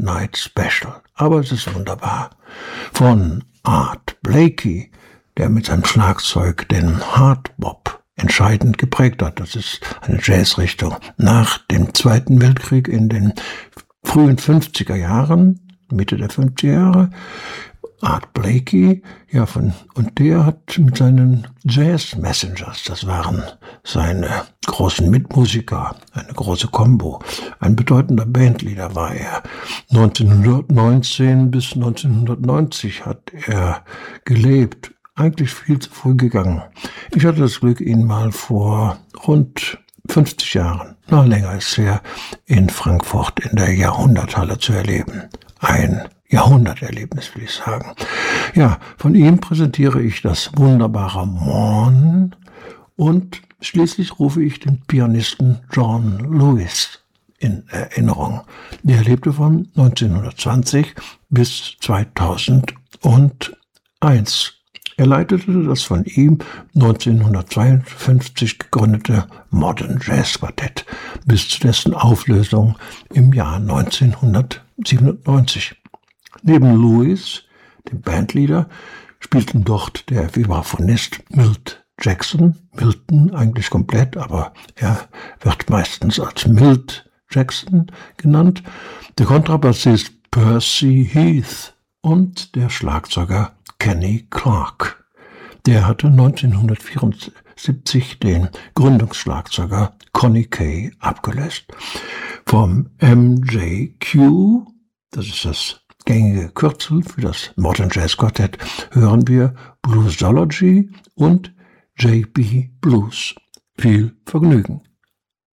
Night Special. Aber es ist wunderbar. Von Art Blakey, der mit seinem Schlagzeug den Hardbop entscheidend geprägt hat. Das ist eine Jazzrichtung nach dem Zweiten Weltkrieg in den frühen 50er Jahren, Mitte der 50er Jahre. Art Blakey, und der hat mit seinen Jazz Messengers, das waren seine großen Mitmusiker, eine große Combo, ein bedeutender Bandleader war er. 1919 bis 1990 hat er gelebt, eigentlich viel zu früh gegangen. Ich hatte das Glück, ihn mal vor rund 50 Jahren, noch länger ist her, in Frankfurt in der Jahrhunderthalle zu erleben. Ein Jahrhunderterlebnis, will ich sagen. Ja, von ihm präsentiere ich das wunderbare Morn und schließlich rufe ich den Pianisten John Lewis in Erinnerung. Der lebte von 1920 bis 2001. Er leitete das von ihm 1952 gegründete Modern Jazz Quartett bis zu dessen Auflösung im Jahr 1997. Neben Lewis, dem Bandleader, spielten dort der Vibraphonist Milt Jackson, Milton eigentlich komplett, aber er wird meistens als Milt Jackson genannt, der Kontrabassist Percy Heath und der Schlagzeuger Kenny Clarke. Der hatte 1974 den Gründungsschlagzeuger Connie Kay abgelöst. Vom MJQ, das ist das gängige Kürzel für das Modern Jazz Quartett, hören wir Bluesology und JB Blues. Viel Vergnügen.